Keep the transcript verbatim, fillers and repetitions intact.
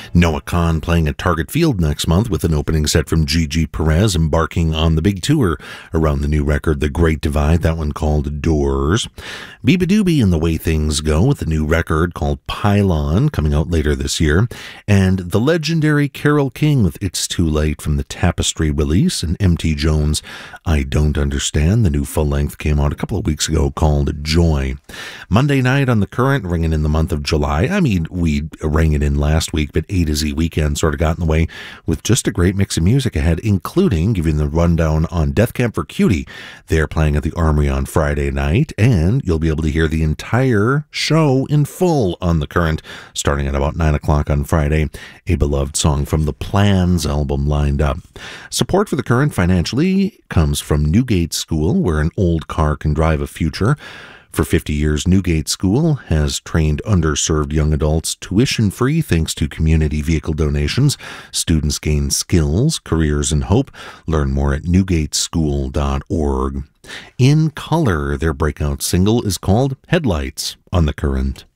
Noah Kahan playing at Target Field next month with an opening set from Gigi Perez, embarking on the big tour around the new record, The Great Divide, that one called Doors. Biba Doobie and The Way Things Go with a new record called Pylon coming out later this year. And the legendary Carole King with It's Too Late from the Tapestry release, and M T Jones, I Don't Understand. The new full-length came out a couple of weeks ago called Joy. Monday night on The Current, ringing in the month of July. I mean, we rang it in last week, but A to Z Weekend sort of got in the way with just a great mix of music ahead, including giving the rundown on Death Camp for Cutie. They're playing at the Armory on Friday night, and you'll be able to hear the entire show in full on The Current, starting at about nine o'clock on Friday. A beloved song from the Plans album lined up. Support for The Current financially comes from Newgate School, where an old car can drive a future. For fifty years, Newgate School has trained underserved young adults tuition-free thanks to community vehicle donations. Students gain skills, careers, and hope. Learn more at newgate school dot org. In Color, their breakout single is called Headlights on The Current.